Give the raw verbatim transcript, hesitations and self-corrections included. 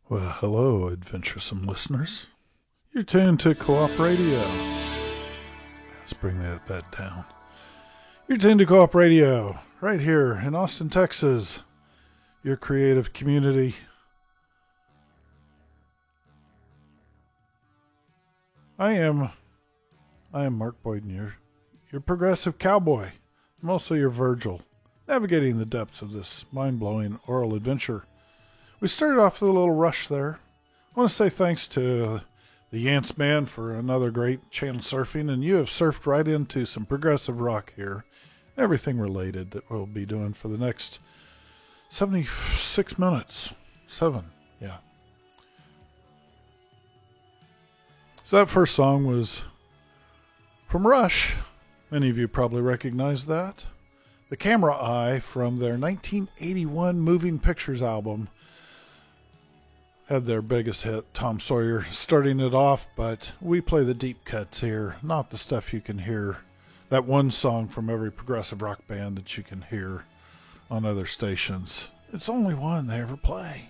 Well, hello, adventuresome listeners. You're tuned to Co-op Radio. Let's bring that, that down. You're tuned to Co-op Radio, right here in Austin, Texas. Your creative community. I am, I am Mark Boyden, your, your progressive cowboy. I'm also your Virgil, navigating the depths of this mind-blowing oral adventure. We started off with a little rush there. I want to say thanks to the Yance Band for another great channel surfing, and you have surfed right into some progressive rock here. Everything related that we'll be doing for the next seventy-six minutes. Seven, yeah. So that first song was from Rush. Many of you probably recognize that. The Camera Eye from their nineteen eighty-one Moving Pictures album. Had their biggest hit, Tom Sawyer, starting it off, but we play the deep cuts here, not the stuff you can hear. That one song from every progressive rock band that you can hear on other stations. It's only one they ever play.